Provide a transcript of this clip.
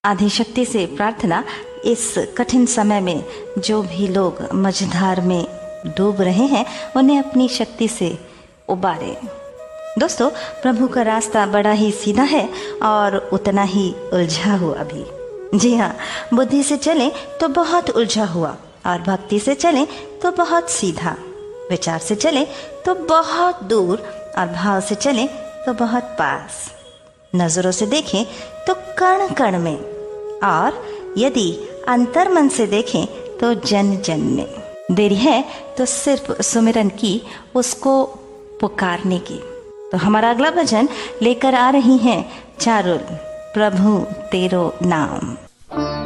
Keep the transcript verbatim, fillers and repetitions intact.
आदि शक्ति से प्रार्थना इस कठिन समय में जो भी लोग मझधार में डूब रहे हैं उन्हें अपनी शक्ति से उबारे। दोस्तों, प्रभु का रास्ता बड़ा ही सीधा है और उतना ही उलझा हुआ भी। जी हाँ, बुद्धि से चलें तो बहुत उलझा हुआ, और भक्ति से चलें तो बहुत सीधा, विचार से चलें तो बहुत दूर, और भाव से चलें तो बहुत पास, नजरों से देखें तो कण कण में, और यदि अंतर्मन से देखें तो जन जन में। देरी है तो सिर्फ सुमिरन की, उसको पुकारने की। तो हमारा अगला भजन लेकर आ रही हैं चारुल, प्रभु तेरो नाम।